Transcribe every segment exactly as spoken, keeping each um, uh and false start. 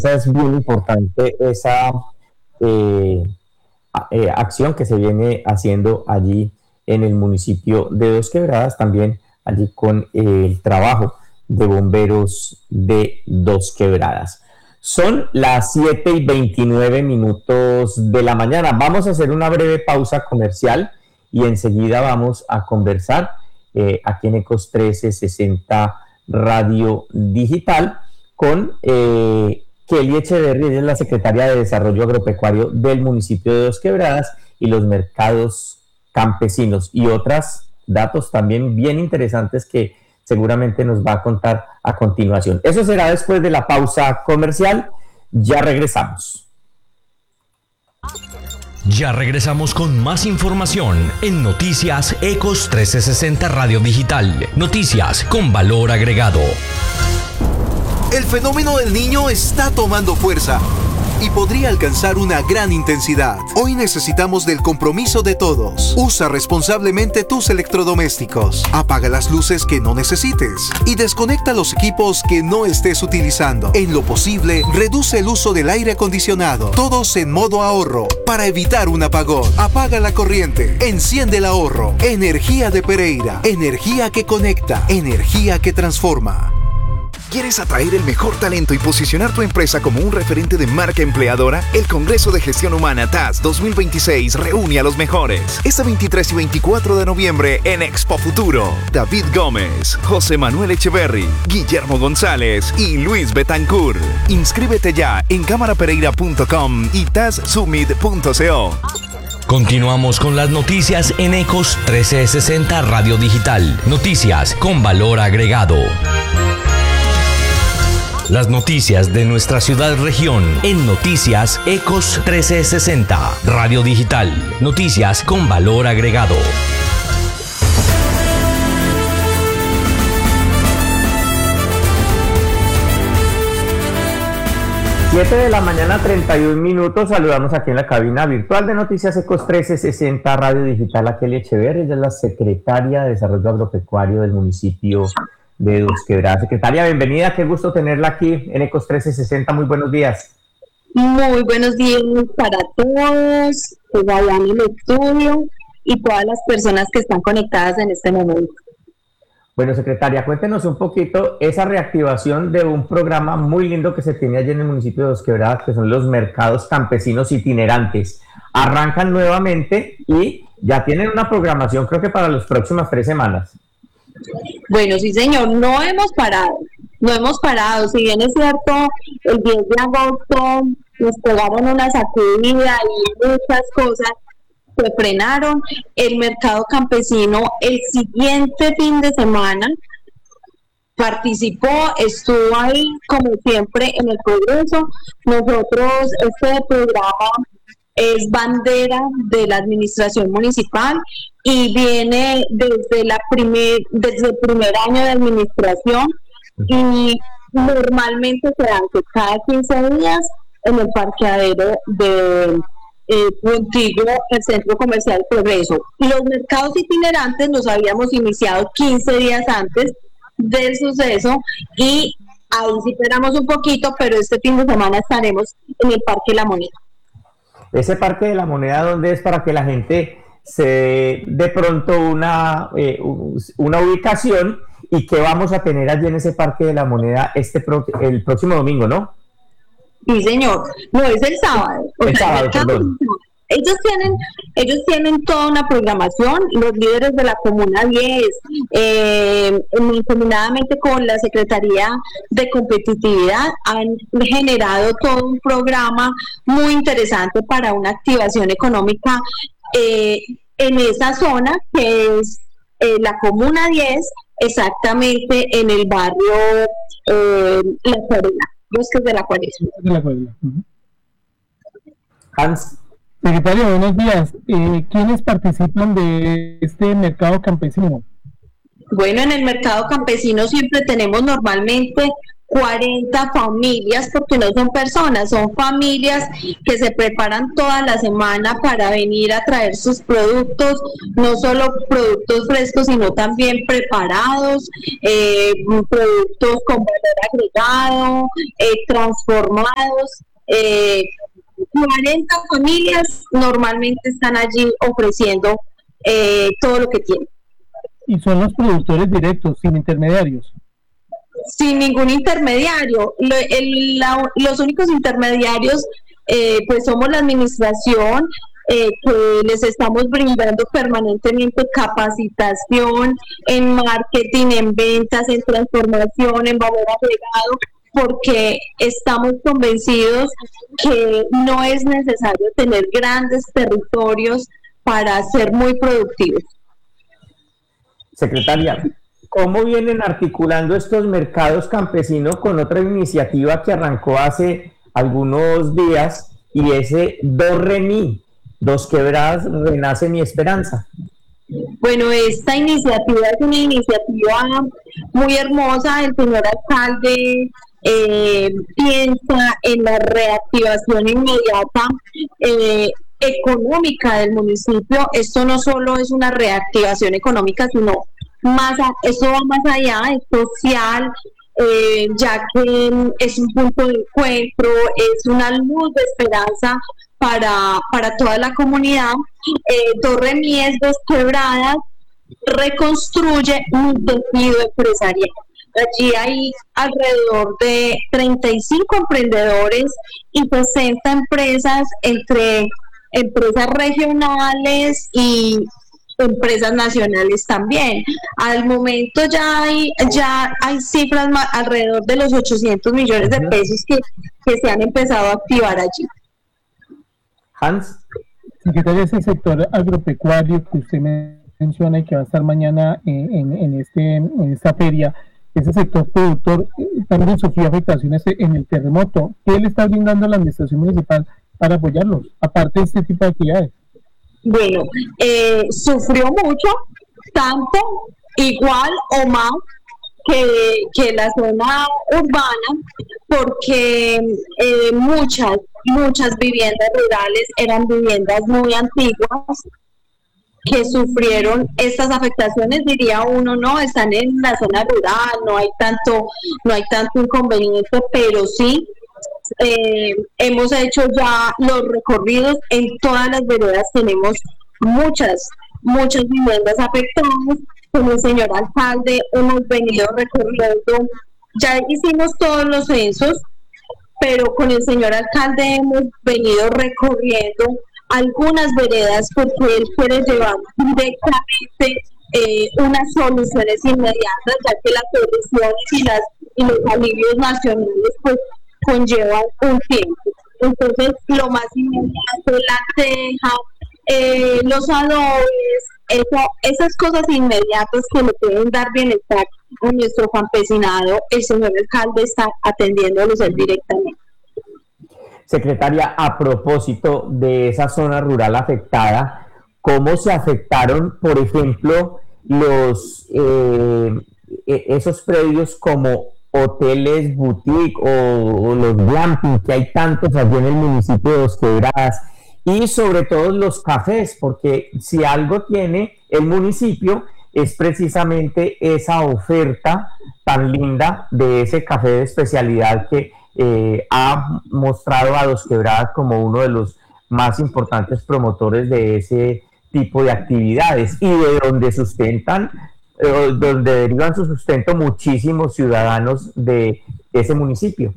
es bien importante esa eh, a- eh, acción que se viene haciendo allí en el municipio de Dos Quebradas, también allí con eh, el trabajo de bomberos de Dos Quebradas. Son las siete y veintinueve minutos de la mañana. Vamos a hacer una breve pausa comercial y enseguida vamos a conversar eh, aquí en Ecos trece sesenta Radio Digital con eh, Kelly Echeverry, ella es la secretaria de Desarrollo Agropecuario del municipio de Dos Quebradas y los mercados campesinos y otros datos también bien interesantes que seguramente nos va a contar a continuación. Eso será después de la pausa comercial. Ya regresamos. Ya regresamos con más información en Noticias Ecos trece sesenta Radio Digital. Noticias con valor agregado. El fenómeno del Niño está tomando fuerza y podría alcanzar una gran intensidad. Hoy necesitamos del compromiso de todos. Usa responsablemente tus electrodomésticos. Apaga las luces que no necesites y desconecta los equipos que no estés utilizando. En lo posible, reduce el uso del aire acondicionado. Todos en modo ahorro para evitar un apagón. Apaga la corriente. Enciende el ahorro. Energía de Pereira. Energía que conecta. Energía que transforma. ¿Quieres atraer el mejor talento y posicionar tu empresa como un referente de marca empleadora? El Congreso de Gestión Humana T A S dos mil veintiséis reúne a los mejores. Este veintitrés y veinticuatro de noviembre en Expo Futuro. David Gómez, José Manuel Echeverry, Guillermo González y Luis Betancourt. Inscríbete ya en cámara pereira punto com y tassummit punto co. Continuamos con las noticias en Ecos trece sesenta Radio Digital. Noticias con valor agregado. Las noticias de nuestra ciudad región en Noticias Ecos trece sesenta Radio Digital. Noticias con valor agregado. siete de la mañana, treinta y un minutos. Saludamos aquí en la cabina virtual de Noticias Ecos trece sesenta Radio Digital a Kelly Echeverry, ella es la secretaria de Desarrollo Agropecuario del municipio de Dos Quebradas. Secretaria, bienvenida, qué gusto tenerla aquí en Ecos trece sesenta. Muy buenos días. Muy buenos días para todos, pues allá en el estudio y todas las personas que están conectadas en este momento. Bueno, secretaria, cuéntenos un poquito esa reactivación de un programa muy lindo que se tiene allí en el municipio de Dos Quebradas, que son los mercados campesinos itinerantes. Arrancan nuevamente y ya tienen una programación, creo que para las próximas tres semanas. Bueno, sí señor, no hemos parado, no hemos parado, si bien es cierto, el diez de agosto nos pegaron una sacudida y muchas cosas se frenaron. El mercado campesino el siguiente fin de semana participó, estuvo ahí como siempre en el progreso. Nosotros, este programa es bandera de la administración municipal y viene desde la primer, desde el primer año de administración y normalmente se dan que cada quince días en el parqueadero de eh, Contigo, el Centro Comercial Progreso. Los mercados itinerantes los habíamos iniciado quince días antes del suceso y ahí sí esperamos un poquito, pero este fin de semana estaremos en el Parque La Moneda. Ese Parque de la Moneda, ¿dónde es para que la gente se de pronto una, eh, una ubicación y qué vamos a tener allí en ese Parque de la Moneda este pro, el próximo domingo, ¿no? Sí, señor. No, es el sábado. O el sea, sábado, el perdón. Ellos tienen, ellos tienen toda una programación, los líderes de la Comuna diez, eh, mancomunadamente con la Secretaría de Competitividad, han generado todo un programa muy interesante para una activación económica eh, en esa zona que es eh, la Comuna diez, exactamente en el barrio eh, La Cuarela, Bosques de la Cuaresma. De la Cuarela. Uh-huh. Hans. Secretario, buenos días. Eh, ¿Quiénes participan de este mercado campesino? Bueno, en el mercado campesino siempre tenemos normalmente cuarenta familias, porque no son personas, son familias que se preparan toda la semana para venir a traer sus productos, no solo productos frescos, sino también preparados, eh, productos con valor agregado, eh, transformados. Eh, cuarenta familias normalmente están allí ofreciendo eh, todo lo que tienen. Y son los productores directos, sin intermediarios. Sin ningún intermediario. Lo, el, la, los únicos intermediarios eh, pues somos la administración, eh, que les estamos brindando permanentemente capacitación en marketing, en ventas, en transformación, en valor agregado, porque estamos convencidos que no es necesario tener grandes territorios para ser muy productivos. Secretaria, ¿cómo vienen articulando estos mercados campesinos con otra iniciativa que arrancó hace algunos días, y ese Do Re Mi, Dos Quebradas Renace Mi Esperanza? Bueno, esta iniciativa es una iniciativa muy hermosa. El señor alcalde eh, piensa en la reactivación inmediata eh, económica del municipio. Esto no solo es una reactivación económica, sino más a, esto va más allá, es social, eh, ya que es un punto de encuentro, es una luz de esperanza para, para toda la comunidad. Eh, Do Re Mi es Dos Quebradas, reconstruye un tejido empresarial. Allí hay alrededor de treinta y cinco emprendedores y sesenta empresas, entre empresas regionales y empresas nacionales también. Al momento ya hay ya hay cifras más, alrededor de los ochocientos millones de pesos que, que se han empezado a activar allí. Hans. Secretaria, ese sector agropecuario que usted menciona y que va a estar mañana en, en, en, este, en esta feria, ese sector productor también sufrió afectaciones en el terremoto. ¿Qué le está brindando la administración municipal para apoyarlos, aparte de este tipo de actividades? Bueno, eh, sufrió mucho, tanto, igual o más que, que la zona urbana, porque eh, muchas, muchas viviendas rurales eran viviendas muy antiguas que sufrieron estas afectaciones. Diría uno, no, están en la zona rural, no hay tanto, no hay tanto inconveniente, pero sí. Eh, hemos hecho ya los recorridos en todas las veredas, tenemos muchas, muchas viviendas afectadas. Con el señor alcalde hemos venido recorriendo, ya hicimos todos los censos, pero con el señor alcalde hemos venido recorriendo algunas veredas porque él quiere llevar directamente eh, unas soluciones inmediatas, ya que las soluciones y, las, y los alivios nacionales pues conllevan un tiempo. Entonces, lo más inmediato, la teja, eh, los adobes, eso, esas cosas inmediatas que le pueden dar bienestar a nuestro campesinado, el señor alcalde está atendiéndolos él directamente. Secretaria, a propósito de esa zona rural afectada, ¿cómo se afectaron, por ejemplo, los eh, esos predios como hoteles boutique o, o los glamping que hay tantos allí en el municipio de Dos Quebradas, y sobre todo los cafés? Porque si algo tiene el municipio es precisamente esa oferta tan linda de ese café de especialidad que eh, ha mostrado a Dos Quebradas como uno de los más importantes promotores de ese tipo de actividades, y de donde sustentan donde derivan su sustento muchísimos ciudadanos de ese municipio.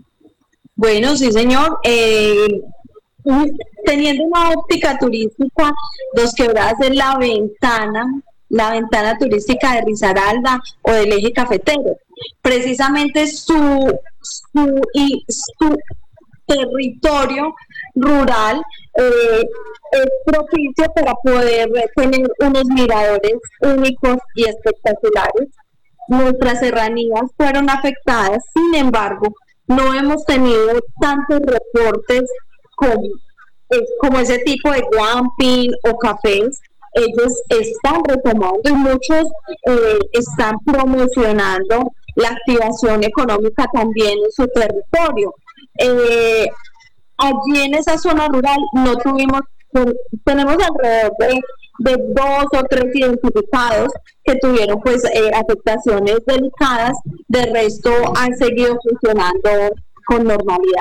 Bueno, sí, señor. Eh, teniendo una óptica turística, Dos Quebradas es la ventana, la ventana turística de Risaralda o del eje cafetero. Precisamente su, su, y su territorio rural eh, es propicio para poder tener unos miradores únicos y espectaculares. Nuestras serranías fueron afectadas, sin embargo, no hemos tenido tantos reportes como, como ese tipo de glamping o cafés. Ellos están retomando y muchos eh, están promocionando la activación económica también en su territorio. Eh, allí en esa zona rural no tuvimos, tenemos alrededor de, de dos o tres identificados que tuvieron pues eh, afectaciones delicadas, de resto han seguido funcionando con normalidad.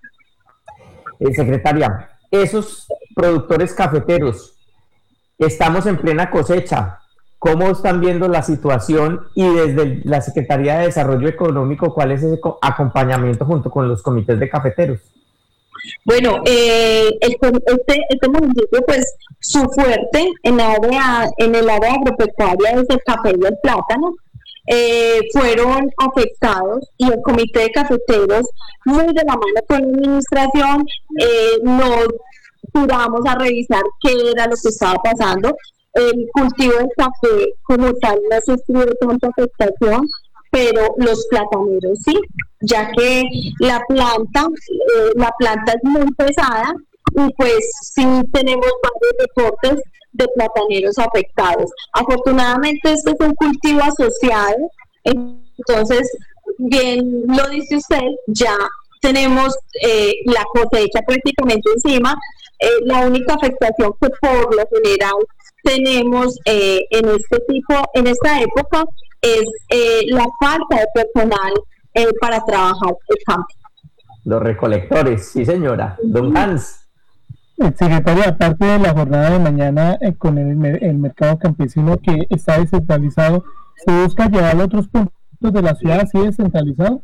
Eh, secretaria, esos productores cafeteros, estamos en plena cosecha, ¿cómo están viendo la situación? Y desde la Secretaría de Desarrollo Económico, ¿cuál es ese acompañamiento junto con los comités de cafeteros? Bueno, eh, este, este municipio, pues, su fuerte en, área, en el área agropecuaria es el café y el plátano. Eh, fueron afectados y el comité de cafeteros, muy de la mano con la administración, eh, nos duramos a revisar qué era lo que estaba pasando. El cultivo del café como tal no sufrió tanta afectación, pero los plataneros sí, ya que la planta, eh, la planta es muy pesada y pues sí tenemos varios reportes de plataneros afectados. Afortunadamente este es un cultivo asociado, entonces bien lo dice usted, ya tenemos eh, la cosecha prácticamente encima. Eh, la única afectación que por lo general tenemos eh, en este tipo, en esta época, es eh, la falta de personal eh, para trabajar el campo. Los recolectores, sí señora. Don Hans. Secretaria, aparte de la jornada de mañana eh, con el, el mercado campesino que está descentralizado, ¿se busca llevar a otros puntos de la ciudad así descentralizado?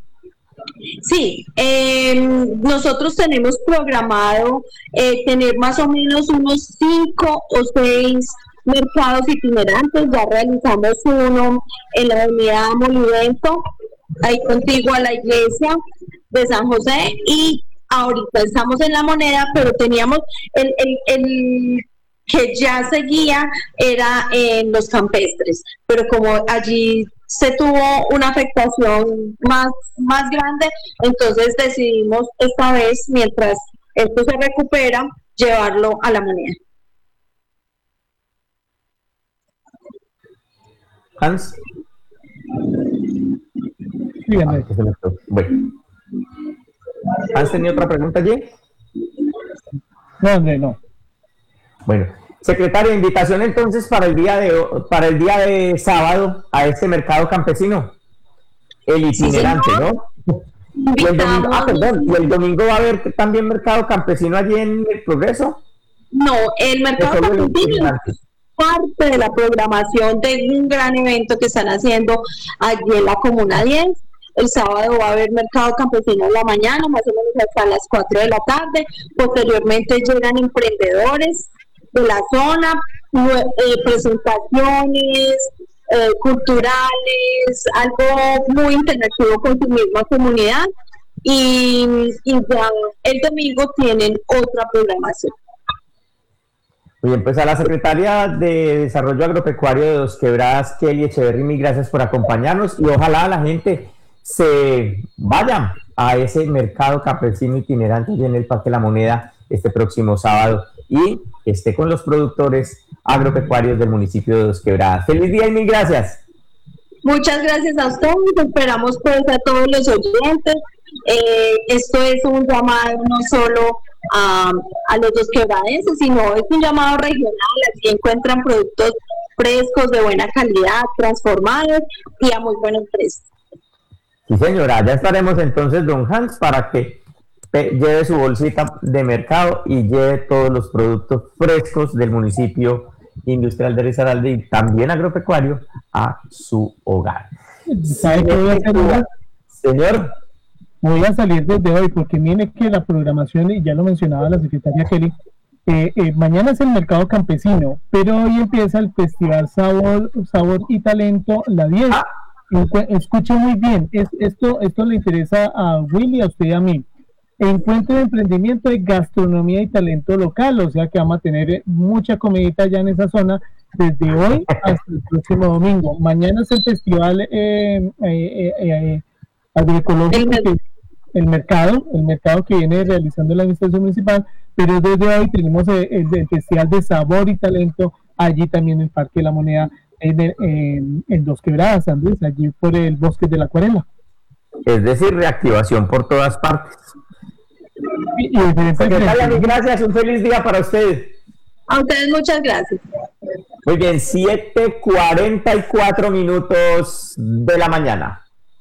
Sí, eh, nosotros tenemos programado eh, tener más o menos unos cinco o seis mercados itinerantes. Ya realizamos uno en la avenida Molivento, ahí contigua a la iglesia de San José, y ahorita estamos en La Moneda, pero teníamos el, el, el que ya seguía era en Los Campestres, pero como allí se tuvo una afectación más, más grande, entonces decidimos esta vez, mientras esto se recupera, llevarlo a La Moneda. Hans. Dígame. Ah, bueno. ¿Hans tenía otra pregunta allí? No, no, no. Bueno, secretario, invitación entonces para el día de para el día de sábado a este mercado campesino, el itinerante, sí, ¿no? Y el domingo, ah, perdón, ¿y el domingo va a haber también mercado campesino allí en El Progreso? No, el mercado campesino es parte de la programación de un gran evento que están haciendo allí en la Comuna diez. El sábado va a haber mercado campesino en la mañana, más o menos hasta las cuatro de la tarde. Posteriormente llegan emprendedores de la zona, eh, presentaciones eh, culturales, algo muy interactivo con su misma comunidad, y, y ya el domingo tienen otra programación. Bien, pues a la secretaria de Desarrollo Agropecuario de Dos Quebradas, Kelly Echeverry, mil gracias por acompañarnos, y ojalá la gente se vaya a ese mercado campesino itinerante allí en el Parque La Moneda este próximo sábado y esté con los productores agropecuarios del municipio de Dos Quebradas. Feliz día y mil gracias. Muchas gracias a ustedes, esperamos pues a todos los oyentes. Eh, esto es un llamado no solo a, a los dosquebradenses, sino es un llamado regional. Así encuentran productos frescos, de buena calidad, transformados y a muy buenos precios. Sí señora, ya estaremos entonces, don Hans, para que lleve su bolsita de mercado y lleve todos los productos frescos del municipio industrial de Risaralda y también agropecuario a su hogar. ¿Sabe qué voy a hacer? Señor. Voy a salir desde hoy porque mire que la programación, y ya lo mencionaba la secretaria Kelly, eh, eh, mañana es el mercado campesino, pero hoy empieza el Festival Sabor, Sabor y Talento, la diez. Ah. Escuche muy bien, es, esto, esto le interesa a Willy, a usted y a mí. Encuentro de emprendimiento de gastronomía y talento local, o sea que vamos a tener mucha comidita ya en esa zona desde hoy hasta el próximo domingo. Mañana es el festival eh, eh, eh, eh, agroecológico, el, que, el mercado, el mercado que viene realizando la administración municipal, pero desde hoy tenemos el, el, el festival de sabor y talento allí también en el Parque de La Moneda, en, en, en Dos Quebradas, Andrés, allí por el Bosque de la Acuarela. Es decir, reactivación por todas partes. Y, y Secretaria, gracias, un feliz día para ustedes. A ustedes muchas gracias. Muy bien, siete cuarenta y cuatro minutos de la mañana.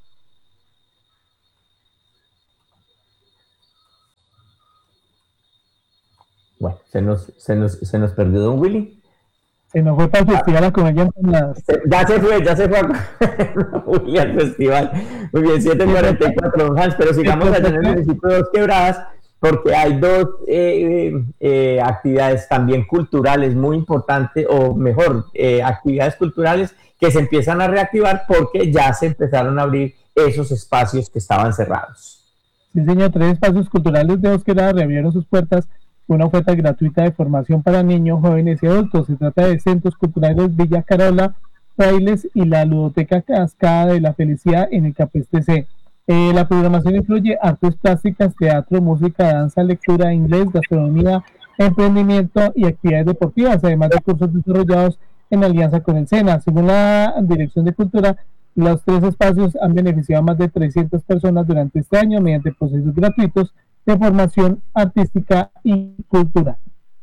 Bueno, se nos, se nos, se nos perdió don Willy. Se nos fue para el festival a comer ya en las... Ya se fue, ya se fue a Willy al festival. Muy bien, siete cuarenta y cuatro, don Hans, pero sigamos allá en el municipio de Dos Quebradas, porque hay dos eh, eh, actividades también culturales muy importantes, o mejor, eh, actividades culturales que se empiezan a reactivar porque ya se empezaron a abrir esos espacios que estaban cerrados. Sí, señor, tres espacios culturales de Dos Quebradas reabrieron sus puertas con una oferta gratuita de formación para niños, jóvenes y adultos. Se trata de Centros Culturales Villa Carola, Frailes y la Ludoteca Cascada de la Felicidad en el Campestre C. Eh, la programación incluye artes plásticas, teatro, música, danza, lectura, inglés, gastronomía, emprendimiento y actividades deportivas, además de cursos desarrollados en alianza con el SENA. Según la Dirección de Cultura, los tres espacios han beneficiado a más de trescientas personas durante este año mediante procesos gratuitos de formación artística y cultural.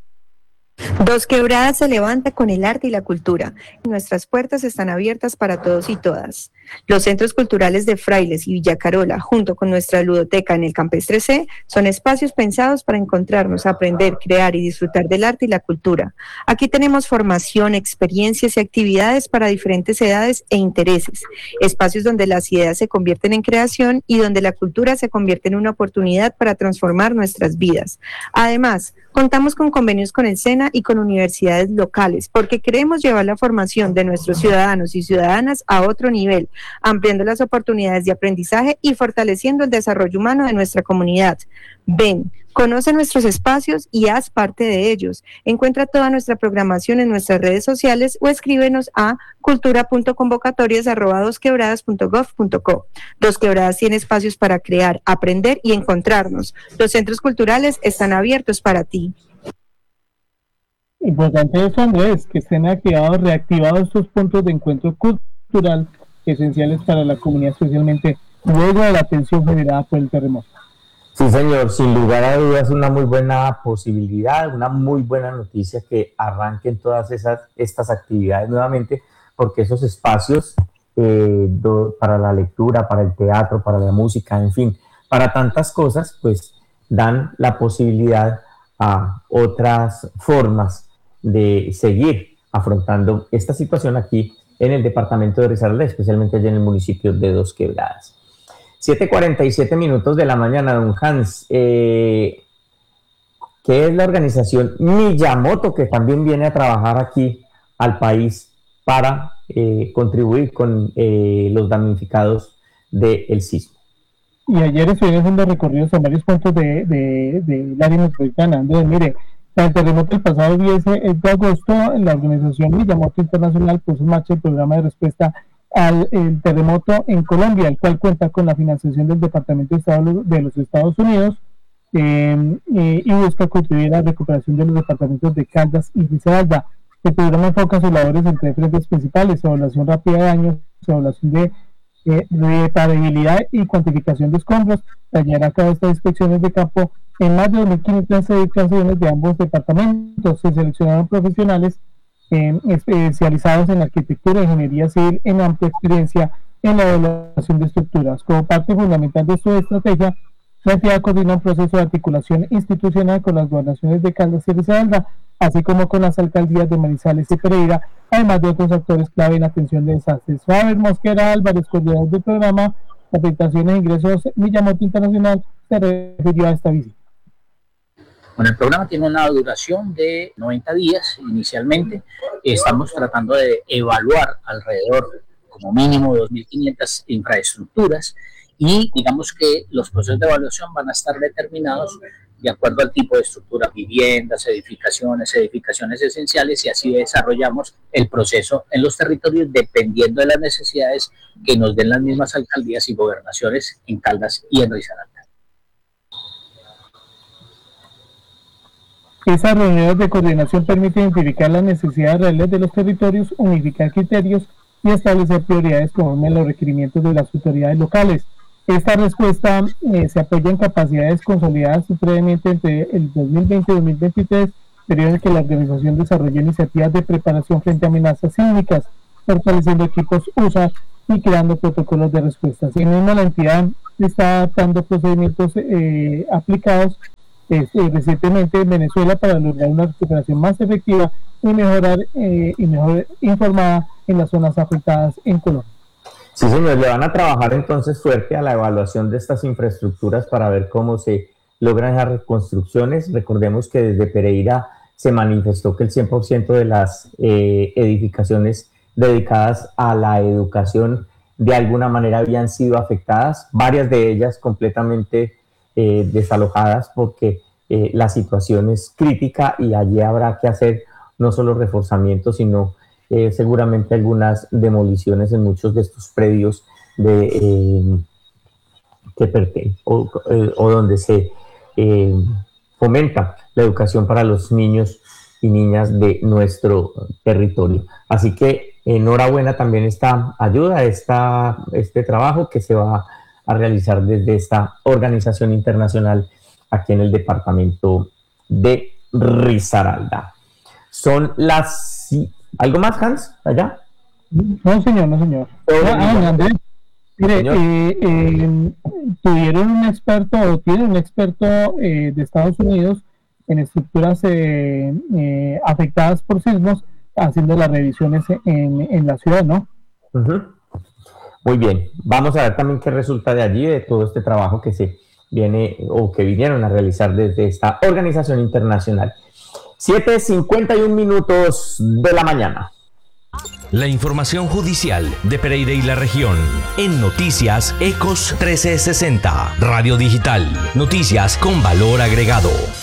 Dos Quebradas se levanta con el arte y la cultura. Nuestras puertas están abiertas para todos y todas. Los centros culturales de Frailes y Villa Carola, junto con nuestra ludoteca en el Campestre C, son espacios pensados para encontrarnos, aprender, crear y disfrutar del arte y la cultura. Aquí tenemos formación, experiencias y actividades para diferentes edades e intereses. Espacios donde las ideas se convierten en creación y donde la cultura se convierte en una oportunidad para transformar nuestras vidas. Además, contamos con convenios con el SENA y con universidades locales, porque queremos llevar la formación de nuestros ciudadanos y ciudadanas a otro nivel, ampliando las oportunidades de aprendizaje y fortaleciendo el desarrollo humano de nuestra comunidad. Ven, conoce nuestros espacios y haz parte de ellos. Encuentra toda nuestra programación en nuestras redes sociales o escríbenos a cultura punto convocatorias arroba dosquebradas punto gov punto co. Dos Quebradas tiene espacios para crear, aprender y encontrarnos. Los centros culturales están abiertos para ti. Importante eso, Andrés, que estén activados, reactivados estos puntos de encuentro cultural esenciales para la comunidad, especialmente luego de la atención generada por el terremoto. Sí, señor, sin lugar a dudas una muy buena posibilidad, una muy buena noticia que arranquen todas esas estas actividades nuevamente, porque esos espacios eh, do, para la lectura, para el teatro, para la música, en fin, para tantas cosas, pues dan la posibilidad a otras formas de seguir afrontando esta situación aquí en el departamento de Risaralda, especialmente allá en el municipio de Dos Quebradas. siete cuarenta y siete minutos de la mañana, don Hans. Eh, ¿Qué es la organización Miyamoto, que también viene a trabajar aquí al país para eh, contribuir con eh, los damnificados del sismo? Y ayer estuvieron haciendo recorridos a varios puntos de, de, de la área metropolitana. Andrés, mire, el terremoto el pasado diez de agosto, la organización Miyamoto Internacional puso en marcha el programa de respuesta al el terremoto en Colombia, el cual cuenta con la financiación del Departamento de Estado de los Estados Unidos eh, eh, y busca contribuir a la recuperación de los departamentos de Caldas y Risaralda. El programa enfoca sus labores en tres frentes principales: evaluación rápida de daños, evaluación de eh, reparabilidad y cuantificación de escombros. Para llevar a cabo estas inspecciones de campo en más de dos mil quinientas edificaciones de ambos departamentos, se seleccionaron profesionales eh, especializados en arquitectura e ingeniería civil en amplia experiencia en la evaluación de estructuras. Como parte fundamental de su estrategia, la entidad coordina un proceso de articulación institucional con las gobernaciones de Caldas y Risaralda, así como con las alcaldías de Manizales y Pereira, además de otros actores clave en atención de desastres. Faber Mosquera Álvarez, coordinador del programa de Capacitaciones e Ingresos Miyamoto Internacional, se refirió a esta visita. Bueno, el programa tiene una duración de noventa días inicialmente. Estamos tratando de evaluar alrededor, como mínimo, dos mil quinientas infraestructuras, y digamos que los procesos de evaluación van a estar determinados de acuerdo al tipo de estructura: viviendas, edificaciones, edificaciones esenciales, y así desarrollamos el proceso en los territorios dependiendo de las necesidades que nos den las mismas alcaldías y gobernaciones en Caldas y en Risaralda. Esas reuniones de coordinación permiten identificar las necesidades reales de los territorios, unificar criterios y establecer prioridades conforme a los requerimientos de las autoridades locales. Esta respuesta eh, se apoya en capacidades consolidadas previamente entre el dos mil veinte y dos mil veintitrés, periodo en el que la organización desarrolló iniciativas de preparación frente a amenazas sísmicas, fortaleciendo equipos U S A y creando protocolos de respuesta. Asimismo, la entidad está adaptando procedimientos eh, aplicados eh, recientemente en Venezuela para lograr una recuperación más efectiva y mejorar eh, y mejor informada en las zonas afectadas en Colombia. Sí, señor, le van a trabajar entonces fuerte a la evaluación de estas infraestructuras para ver cómo se logran esas reconstrucciones. Recordemos que desde Pereira se manifestó que el cien por ciento de las eh, edificaciones dedicadas a la educación de alguna manera habían sido afectadas, varias de ellas completamente eh, desalojadas porque eh, la situación es crítica y allí habrá que hacer no solo reforzamientos, sino eh, seguramente algunas demoliciones en muchos de estos predios de, eh, que pertenecen o, eh, o donde se eh, fomenta la educación para los niños y niñas de nuestro territorio. Así que enhorabuena también esta ayuda, esta, este trabajo que se va a realizar desde esta organización internacional aquí en el departamento de Risaralda. Son las... ¿Algo más, Hans, allá? No, señor, no, señor. Ah, Andrés, mire, señor. Eh, eh, tuvieron un experto, o tienen un experto eh, de Estados Unidos en estructuras eh, eh, afectadas por sismos, haciendo las revisiones en, en la ciudad, ¿no? Uh-huh. Muy bien. Vamos a ver también qué resulta de allí, de todo este trabajo que se viene o que vinieron a realizar desde esta organización internacional. siete cincuenta y un minutos de la mañana. La información judicial de Pereira y la región en Noticias Ecos trescientos sesenta, Radio Digital, noticias con valor agregado.